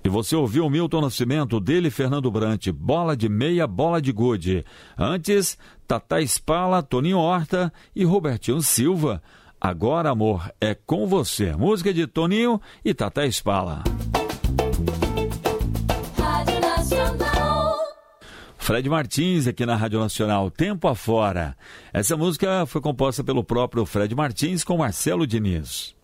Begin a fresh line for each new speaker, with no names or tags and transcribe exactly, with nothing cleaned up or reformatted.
E você ouviu Milton Nascimento, dele Fernando Brant, Bola de Meia, Bola de Gude. Antes, Tata Spala, Toninho Horta e Robertinho Silva. Agora, Amor, é com você. Música de Toninho e Tata Spala.
Rádio Nacional.
Fred Martins aqui na Rádio Nacional, Tempo Afora. Essa música foi composta pelo próprio Fred Martins com Marcelo Diniz.